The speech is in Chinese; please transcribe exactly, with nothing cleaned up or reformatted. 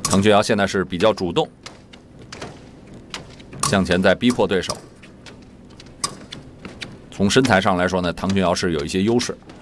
唐俊尧现在是比较主动，向前在逼迫对手。从身材上来说呢，唐俊尧是有一些优势。